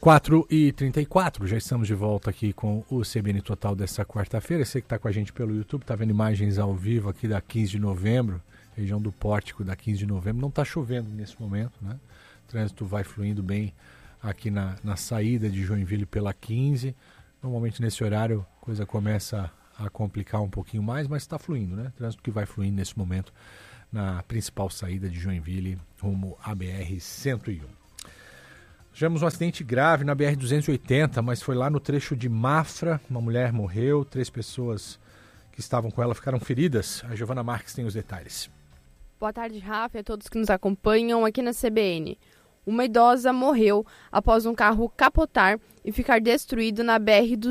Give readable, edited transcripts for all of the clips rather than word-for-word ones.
4h34, já estamos de volta aqui com o CBN Total dessa quarta-feira. Você que está com a gente pelo YouTube, está vendo imagens ao vivo aqui da 15 de novembro, região do Pórtico da 15 de novembro. Não está chovendo nesse momento, né? O trânsito vai fluindo bem aqui na saída de Joinville pela 15. Normalmente nesse horário a coisa começa a complicar um pouquinho mais, mas está fluindo, né? Trânsito que vai fluindo nesse momento na principal saída de Joinville rumo à BR-101. Tivemos um acidente grave na BR-280, mas foi lá no trecho de Mafra. Uma mulher morreu, 3 pessoas que estavam com ela ficaram feridas. A Giovana Marques tem os detalhes. Boa tarde, Rafa, e a todos que nos acompanham aqui na CBN. Uma idosa morreu após um carro capotar e ficar destruído na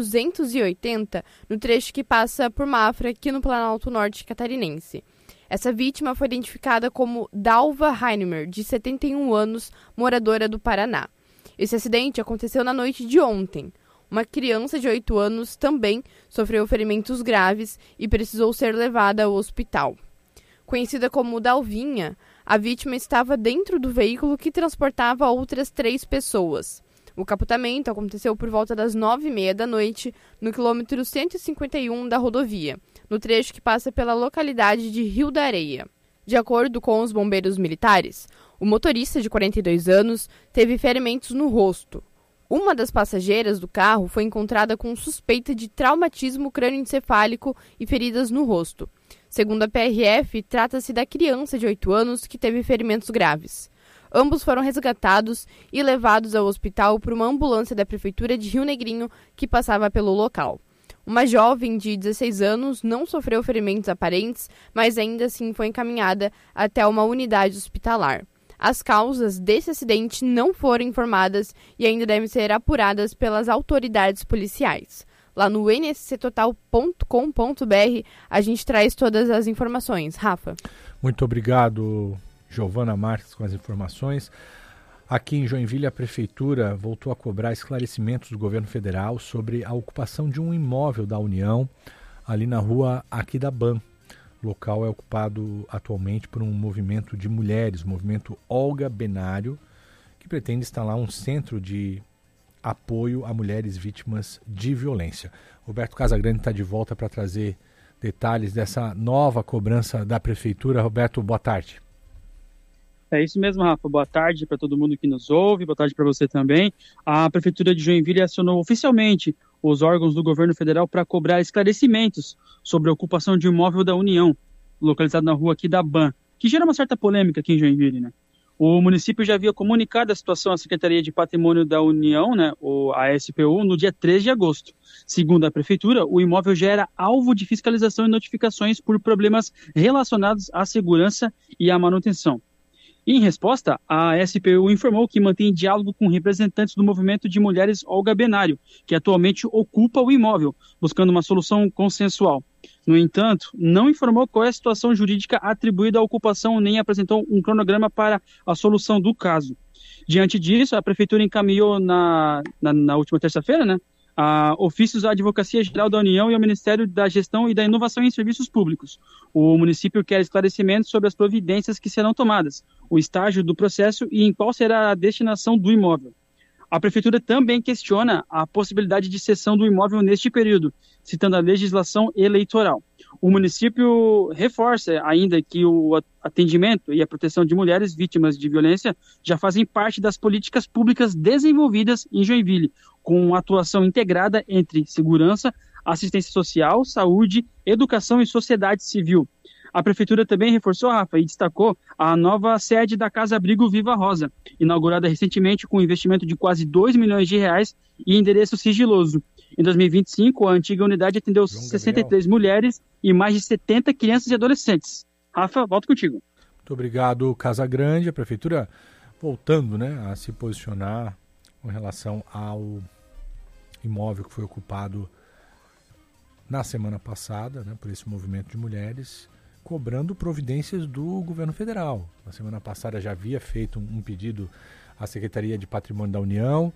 BR-280, no trecho que passa por Mafra, aqui no Planalto Norte catarinense. Essa vítima foi identificada como Dalva Heinemer, de 71 anos, moradora do Paraná. Esse acidente aconteceu na noite de ontem. Uma criança de 8 anos também sofreu ferimentos graves e precisou ser levada ao hospital. Conhecida como Dalvinha, a vítima estava dentro do veículo que transportava outras 3 pessoas. O capotamento aconteceu por volta das 9h30 da noite, no quilômetro 151 da rodovia, no trecho que passa pela localidade de Rio da Areia. De acordo com os bombeiros militares, o motorista de 42 anos teve ferimentos no rosto. Uma das passageiras do carro foi encontrada com suspeita de traumatismo crânioencefálico e feridas no rosto. Segundo a PRF, trata-se da criança de 8 anos que teve ferimentos graves. Ambos foram resgatados e levados ao hospital por uma ambulância da Prefeitura de Rio Negrinho que passava pelo local. Uma jovem de 16 anos não sofreu ferimentos aparentes, mas ainda assim foi encaminhada até uma unidade hospitalar. As causas desse acidente não foram informadas e ainda devem ser apuradas pelas autoridades policiais. Lá no nsctotal.com.br a gente traz todas as informações. Rafa. Muito obrigado, Giovana Marques, com as informações. Aqui em Joinville, a Prefeitura voltou a cobrar esclarecimentos do governo federal sobre a ocupação de um imóvel da União ali na rua Aquidaban. O local é ocupado atualmente por um movimento de mulheres, o movimento Olga Benário, que pretende instalar um centro de apoio a mulheres vítimas de violência. Roberto Casagrande está de volta para trazer detalhes dessa nova cobrança da Prefeitura. Roberto, boa tarde. É isso mesmo, Rafa. Boa tarde para todo mundo que nos ouve, boa tarde para você também. A Prefeitura de Joinville acionou oficialmente os órgãos do governo federal para cobrar esclarecimentos sobre a ocupação de um imóvel da União, localizado na rua Aquidaban, que gera uma certa polêmica aqui em Joinville, né? O município já havia comunicado a situação à Secretaria de Patrimônio da União, né, a SPU, no dia 3 de agosto. Segundo a Prefeitura, o imóvel já era alvo de fiscalização e notificações por problemas relacionados à segurança e à manutenção. Em resposta, a SPU informou que mantém diálogo com representantes do movimento de mulheres Olga Benário, que atualmente ocupa o imóvel, buscando uma solução consensual. No entanto, não informou qual é a situação jurídica atribuída à ocupação, nem apresentou um cronograma para a solução do caso. Diante disso, a Prefeitura encaminhou na última terça-feira, né, ofícios à Advocacia Geral da União e ao Ministério da Gestão e da Inovação em Serviços Públicos. O município quer esclarecimentos sobre as providências que serão tomadas, o estágio do processo e em qual será a destinação do imóvel. A Prefeitura também questiona a possibilidade de cessão do imóvel neste período, citando a legislação eleitoral. O município reforça ainda que o atendimento e a proteção de mulheres vítimas de violência já fazem parte das políticas públicas desenvolvidas em Joinville, com atuação integrada entre segurança, assistência social, saúde, educação e sociedade civil. A Prefeitura também reforçou, Rafa, e destacou a nova sede da Casa Abrigo Viva Rosa, inaugurada recentemente com um investimento de quase R$2 milhões e endereço sigiloso. Em 2025, a antiga unidade atendeu 63 mulheres e mais de 70 crianças e adolescentes. Rafa, volto contigo. Muito obrigado, Casagrande. A Prefeitura voltando, né, a se posicionar com relação ao imóvel que foi ocupado na semana passada, né, por esse movimento de mulheres, cobrando providências do governo federal. Na semana passada já havia feito um pedido à Secretaria de Patrimônio da União.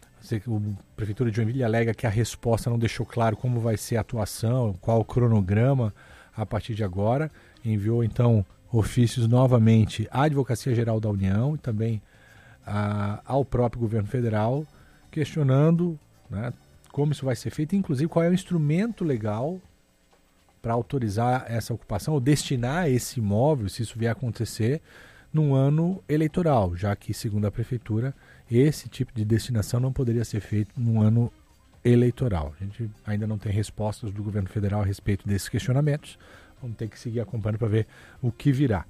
A Prefeitura de Joinville alega que a resposta não deixou claro como vai ser a atuação, qual o cronograma a partir de agora. Enviou, então, ofícios novamente à Advocacia Geral da União e também ao próprio governo federal, questionando, né, como isso vai ser feito, inclusive qual é o instrumento legal para autorizar essa ocupação ou destinar esse imóvel, se isso vier a acontecer, num ano eleitoral, já que, segundo a Prefeitura, esse tipo de destinação não poderia ser feito num ano eleitoral. A gente ainda não tem respostas do governo federal a respeito desses questionamentos. Vamos ter que seguir acompanhando para ver o que virá.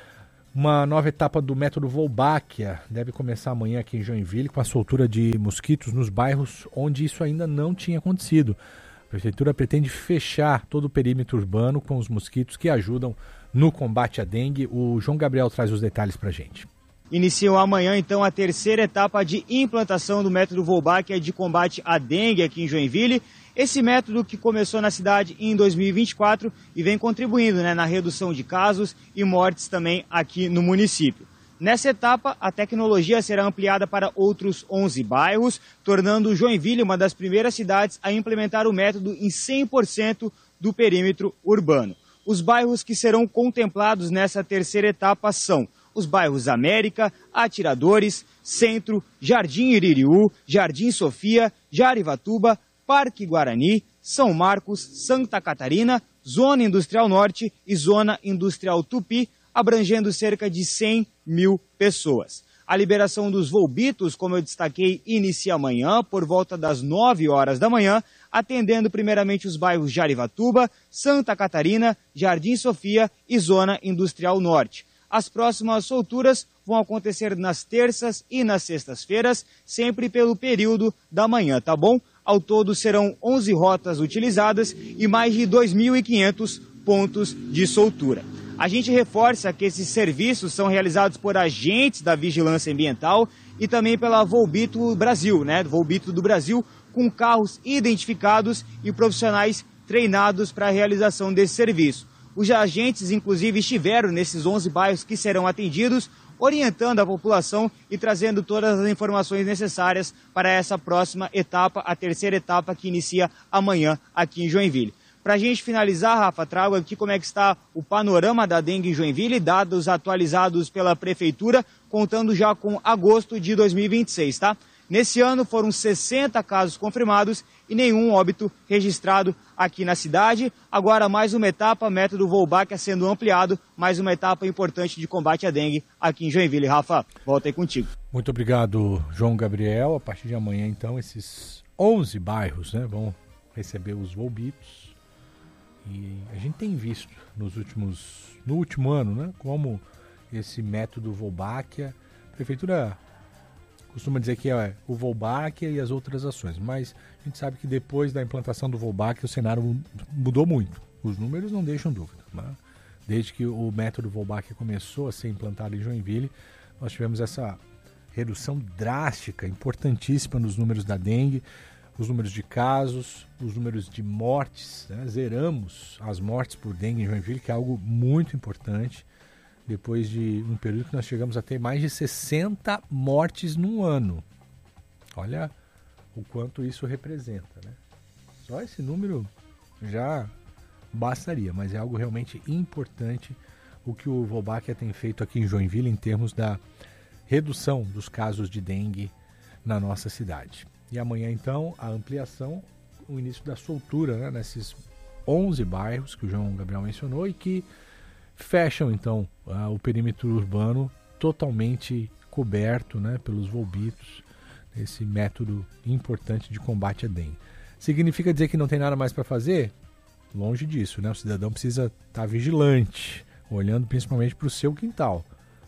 Uma nova etapa do método Wolbachia deve começar amanhã aqui em Joinville com a soltura de mosquitos nos bairros onde isso ainda não tinha acontecido. A Prefeitura pretende fechar todo o perímetro urbano com os mosquitos que ajudam no combate à dengue. O João Gabriel traz os detalhes para a gente. Iniciam amanhã, então, a terceira etapa de implantação do método Wolbachia de combate à dengue aqui em Joinville. Esse método que começou na cidade em 2024 e vem contribuindo, na redução de casos e mortes também aqui no município. Nessa etapa, a tecnologia será ampliada para outros 11 bairros, tornando Joinville uma das primeiras cidades a implementar o método em 100% do perímetro urbano. Os bairros que serão contemplados nessa terceira etapa são os bairros América, Atiradores, Centro, Jardim Iririú, Jardim Sofia, Jarivatuba, Parque Guarani, São Marcos, Santa Catarina, Zona Industrial Norte e Zona Industrial Tupi, abrangendo cerca de 100 mil pessoas. A liberação dos volbitos, como eu destaquei, inicia amanhã por volta das 9 horas da manhã, atendendo primeiramente os bairros Jarivatuba, Santa Catarina, Jardim Sofia e Zona Industrial Norte. As próximas solturas vão acontecer nas terças e nas sextas-feiras, sempre pelo período da manhã, tá bom? Ao todo serão 11 rotas utilizadas e mais de 2.500 pontos de soltura. A gente reforça que esses serviços são realizados por agentes da Vigilância Ambiental e também pela Volbito Brasil, Volbito do Brasil, com carros identificados e profissionais treinados para a realização desse serviço. Os agentes, inclusive, estiveram nesses 11 bairros que serão atendidos, orientando a população e trazendo todas as informações necessárias para essa próxima etapa, a terceira etapa que inicia amanhã aqui em Joinville. Para a gente finalizar, Rafa, trago aqui como é que está o panorama da dengue em Joinville, dados atualizados pela Prefeitura, contando já com agosto de 2026, tá? Nesse ano foram 60 casos confirmados e nenhum óbito registrado aqui na cidade. Agora mais uma etapa, método Wolbachia sendo ampliado, mais uma etapa importante de combate à dengue aqui em Joinville. Rafa, volta aí contigo. Muito obrigado, João Gabriel. A partir de amanhã, então, esses 11 bairros vão receber os volbitos. E a gente tem visto no último ano, como esse método Wolbachia, a Prefeitura costuma dizer que é o Wolbachia e as outras ações, mas a gente sabe que depois da implantação do Wolbachia o cenário mudou muito. Os números não deixam dúvida. Desde que o método Wolbachia começou a ser implantado em Joinville, nós tivemos essa redução drástica, importantíssima nos números da dengue, os números de casos, os números de mortes. Zeramos as mortes por dengue em Joinville, que é algo muito importante. Depois de um período que nós chegamos a ter mais de 60 mortes num ano. Olha o quanto isso representa, Só esse número já bastaria, mas é algo realmente importante o que o Wolbachia tem feito aqui em Joinville em termos da redução dos casos de dengue na nossa cidade. E amanhã, então, a ampliação, o início da soltura nesses 11 bairros que o João Gabriel mencionou e que fecham, então, o perímetro urbano totalmente coberto pelos volbitos, esse método importante de combate à dengue. Significa dizer que não tem nada mais para fazer? Longe disso, O cidadão precisa estar vigilante, olhando principalmente para o seu quintal.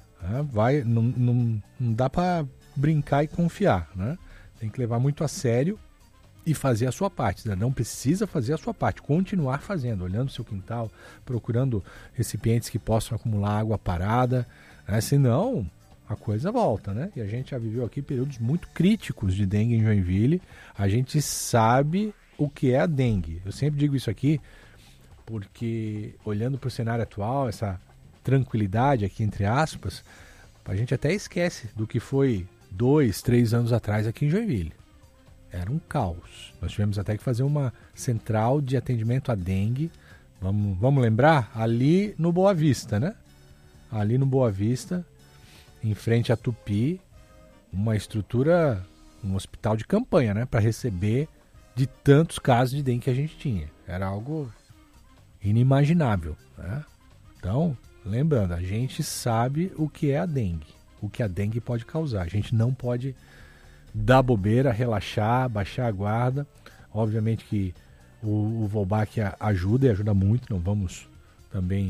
Não dá para brincar e confiar, Tem que levar muito a sério e fazer a sua parte. O cidadão precisa fazer a sua parte, continuar fazendo, olhando o seu quintal, procurando recipientes que possam acumular água parada, senão a coisa volta, E a gente já viveu aqui períodos muito críticos de dengue em Joinville, a gente sabe o que é a dengue. Eu sempre digo isso aqui porque, olhando para o cenário atual, essa tranquilidade aqui, entre aspas, a gente até esquece do que foi 2, 3 anos atrás aqui em Joinville. Era um caos. Nós tivemos até que fazer uma central de atendimento à dengue. Vamos lembrar? Ali no Boa Vista, Ali no Boa Vista, em frente à Tupi, uma estrutura um hospital de campanha, né, para receber de tantos casos de dengue que a gente tinha. Era algo inimaginável, né? Então, lembrando, a gente sabe o que é a dengue, o que a dengue pode causar. A gente não pode dar bobeira, relaxar, baixar a guarda. Obviamente que o Volbach ajuda e ajuda muito, não vamos também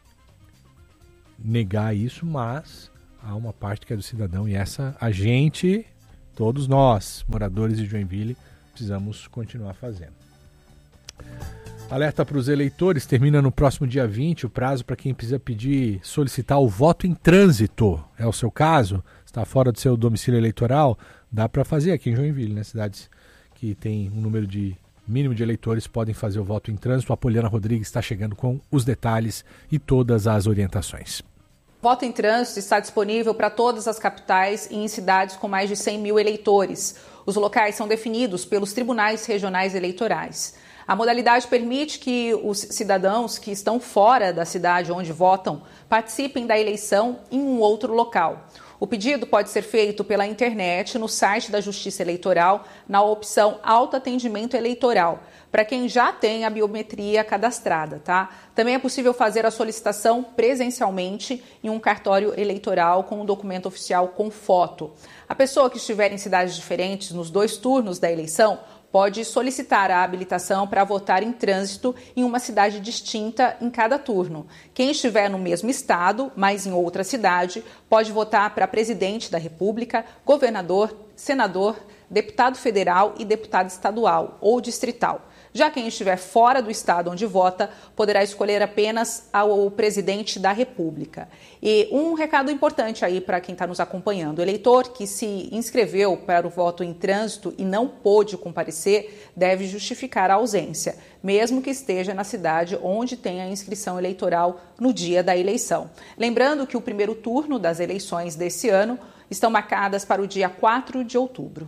negar isso, mas há uma parte que é do cidadão e essa a gente, todos nós, moradores de Joinville, precisamos continuar fazendo. Alerta para os eleitores, termina no próximo dia 20 o prazo para quem precisa solicitar o voto em trânsito. É o seu caso? Está fora do seu domicílio eleitoral? Dá para fazer aqui em Joinville, né? Cidades que tem um número mínimo de eleitores podem fazer o voto em trânsito. A Poliana Rodrigues está chegando com os detalhes e todas as orientações. O voto em trânsito está disponível para todas as capitais e em cidades com mais de 100 mil eleitores. Os locais são definidos pelos tribunais regionais eleitorais. A modalidade permite que os cidadãos que estão fora da cidade onde votam participem da eleição em um outro local. O pedido pode ser feito pela internet, no site da Justiça Eleitoral, na opção Autoatendimento Eleitoral, para quem já tem a biometria cadastrada, tá? Também é possível fazer a solicitação presencialmente em um cartório eleitoral com um documento oficial com foto. A pessoa que estiver em cidades diferentes nos 2 turnos da eleição pode solicitar a habilitação para votar em trânsito em uma cidade distinta em cada turno. Quem estiver no mesmo estado, mas em outra cidade, pode votar para presidente da República, governador, senador, deputado federal e deputado estadual ou distrital. Já quem estiver fora do estado onde vota, poderá escolher apenas o presidente da República. E um recado importante aí para quem está nos acompanhando. O eleitor que se inscreveu para o voto em trânsito e não pôde comparecer, deve justificar a ausência, mesmo que esteja na cidade onde tem a inscrição eleitoral no dia da eleição. Lembrando que o primeiro turno das eleições desse ano estão marcadas para o dia 4 de outubro.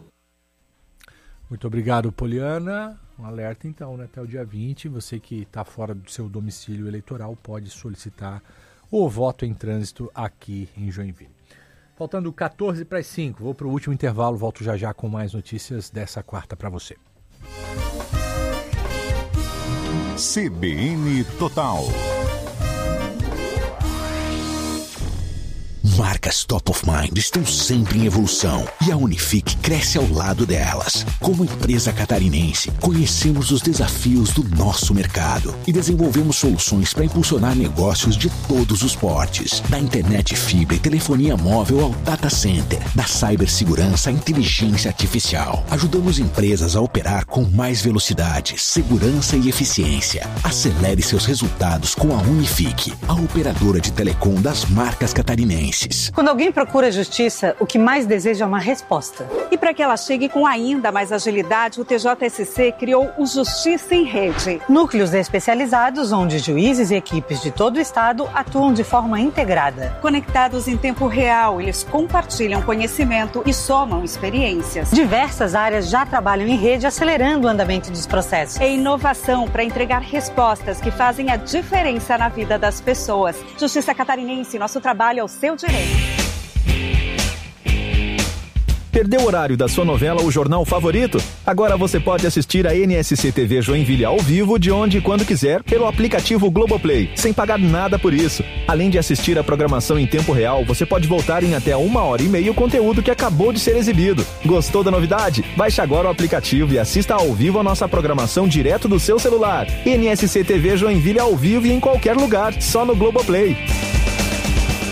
Muito obrigado, Poliana. Um alerta então, né? Até o dia 20, você que está fora do seu domicílio eleitoral pode solicitar o voto em trânsito aqui em Joinville. Faltando 14 para as 5, vou para o último intervalo, volto já já com mais notícias dessa quarta para você. CBN Total. Marcas top of mind estão sempre em evolução e a Unifique cresce ao lado delas. Como empresa catarinense, conhecemos os desafios do nosso mercado e desenvolvemos soluções para impulsionar negócios de todos os portes. Da internet fibra e telefonia móvel ao data center, da cibersegurança à inteligência artificial. Ajudamos empresas a operar com mais velocidade, segurança e eficiência. Acelere seus resultados com a Unifique, a operadora de telecom das marcas catarinenses. Quando alguém procura justiça, o que mais deseja é uma resposta. E para que ela chegue com ainda mais agilidade, o TJSC criou o Justiça em Rede. Núcleos especializados onde juízes e equipes de todo o estado atuam de forma integrada. Conectados em tempo real, eles compartilham conhecimento e somam experiências. Diversas áreas já trabalham em rede, acelerando o andamento dos processos. É inovação para entregar respostas que fazem a diferença na vida das pessoas. Justiça Catarinense, nosso trabalho é o seu direito. Perdeu o horário da sua novela ou jornal favorito? Agora você pode assistir a NSC TV Joinville ao vivo de onde e quando quiser pelo aplicativo Globoplay, sem pagar nada por isso. Além de assistir a programação em tempo real, você pode voltar em até 1h30 o conteúdo que acabou de ser exibido. Gostou da novidade? Baixe agora o aplicativo e assista ao vivo a nossa programação direto do seu celular. NSC TV Joinville ao vivo e em qualquer lugar, só no Globoplay.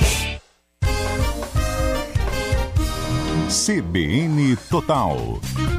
CBN Total.